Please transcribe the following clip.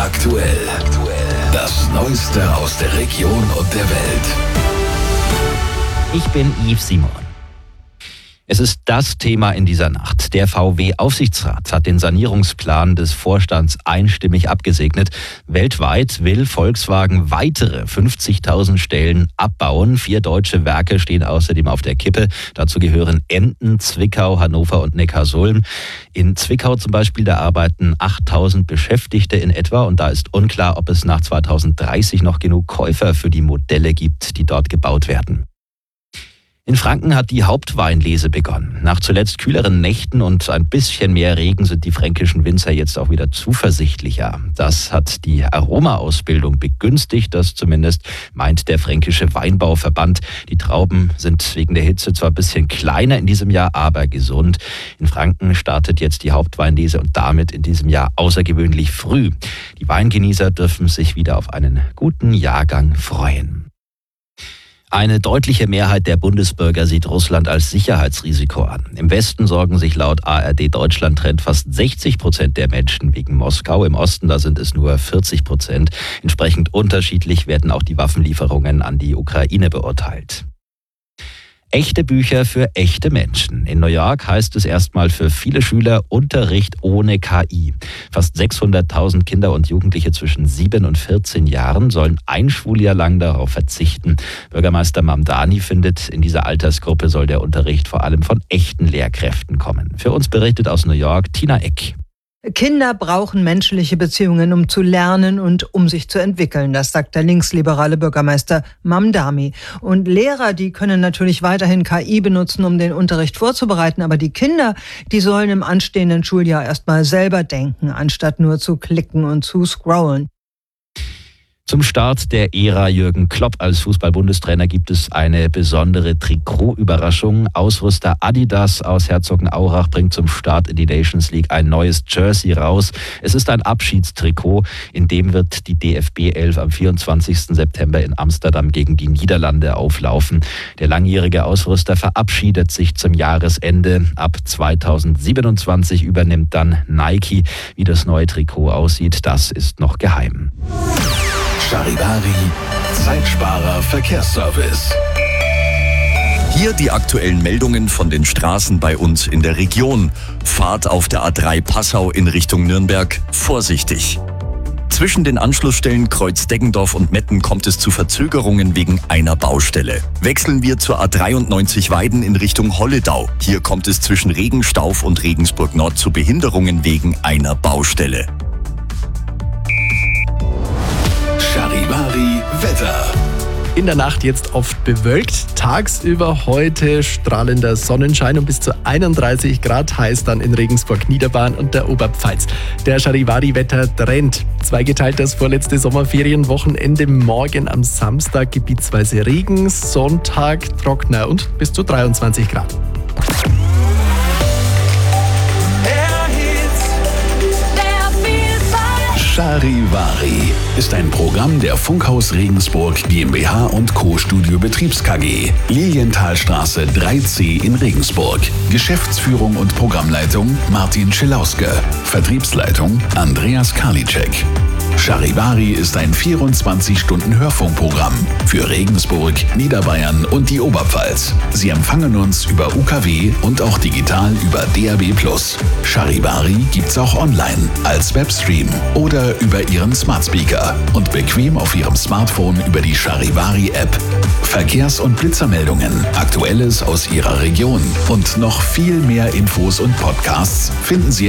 aktuell. Das Neueste aus der Region und der Welt. Ich bin Yves Simon. Es ist das Thema in dieser Nacht. Der VW-Aufsichtsrat hat den Sanierungsplan des Vorstands einstimmig abgesegnet. Weltweit will Volkswagen weitere 50.000 Stellen abbauen. 4 deutsche Werke stehen außerdem auf der Kippe. Dazu gehören Emden, Zwickau, Hannover und Neckarsulm. In Zwickau zum Beispiel, da arbeiten 8.000 Beschäftigte in etwa. Und da ist unklar, ob es nach 2030 noch genug Käufer für die Modelle gibt, die dort gebaut werden. In Franken hat die Hauptweinlese begonnen. Nach zuletzt kühleren Nächten und ein bisschen mehr Regen sind die fränkischen Winzer jetzt auch wieder zuversichtlicher. Das hat die Aromaausbildung begünstigt, das zumindest meint der Fränkische Weinbauverband. Die Trauben sind wegen der Hitze zwar ein bisschen kleiner in diesem Jahr, aber gesund. In Franken startet jetzt die Hauptweinlese und damit in diesem Jahr außergewöhnlich früh. Die Weingenießer dürfen sich wieder auf einen guten Jahrgang freuen. Eine deutliche Mehrheit der Bundesbürger sieht Russland als Sicherheitsrisiko an. Im Westen sorgen sich laut ARD Deutschland Trend fast 60% der Menschen wegen Moskau. Im Osten, da sind es nur 40%. Entsprechend unterschiedlich werden auch die Waffenlieferungen an die Ukraine beurteilt. Echte Bücher für echte Menschen. In New York heißt es erstmal für viele Schüler Unterricht ohne KI. Fast 600.000 Kinder und Jugendliche zwischen 7 und 14 Jahren sollen ein Schuljahr lang darauf verzichten. Bürgermeister Mamdani findet, in dieser Altersgruppe soll der Unterricht vor allem von echten Lehrkräften kommen. Für uns berichtet aus New York Tina Eck. Kinder brauchen menschliche Beziehungen, um zu lernen und um sich zu entwickeln. Das sagt der linksliberale Bürgermeister Mamdani. Und Lehrer, die können natürlich weiterhin KI benutzen, um den Unterricht vorzubereiten. Aber die Kinder, die sollen im anstehenden Schuljahr erstmal selber denken, anstatt nur zu klicken und zu scrollen. Zum Start der Ära Jürgen Klopp als Fußball-Bundestrainer gibt es eine besondere Trikot-Überraschung. Ausrüster Adidas aus Herzogenaurach bringt zum Start in die Nations League ein neues Jersey raus. Es ist ein Abschiedstrikot, in dem wird die DFB 11 am 24. September in Amsterdam gegen die Niederlande auflaufen. Der langjährige Ausrüster verabschiedet sich zum Jahresende. Ab 2027 übernimmt dann Nike. Wie das neue Trikot aussieht, das ist noch geheim. Charivari, Zeitsparer Verkehrsservice. Hier die aktuellen Meldungen von den Straßen bei uns in der Region. Fahrt auf der A3 Passau in Richtung Nürnberg vorsichtig. Zwischen den Anschlussstellen Kreuz Deggendorf und Metten kommt es zu Verzögerungen wegen einer Baustelle. Wechseln wir zur A93 Weiden in Richtung Holledau. Hier kommt es zwischen Regenstauf und Regensburg Nord zu Behinderungen wegen einer Baustelle. Charivari Wetter. In der Nacht jetzt oft bewölkt, tagsüber heute strahlender Sonnenschein und bis zu 31 Grad heiß dann in Regensburg, Niederbayern und der Oberpfalz. Der Charivari-Wetter-Trend. Zweigeteilt das vorletzte Sommerferienwochenende. Morgen am Samstag gebietsweise Regen, Sonntag trockener und bis zu 23 Grad. Charivari ist ein Programm der Funkhaus Regensburg GmbH und Co. Studio Betriebs KG. Lilienthalstraße 3C in Regensburg. Geschäftsführung und Programmleitung Martin Schilauske. Vertriebsleitung Andreas Karliczek. Charivari ist ein 24-Stunden-Hörfunkprogramm für Regensburg, Niederbayern und die Oberpfalz. Sie empfangen uns über UKW und auch digital über DAB+. Charivari gibt's auch online als Webstream oder über Ihren Smartspeaker und bequem auf Ihrem Smartphone über die Charivari-App. Verkehrs- und Blitzermeldungen, Aktuelles aus Ihrer Region und noch viel mehr Infos und Podcasts finden Sie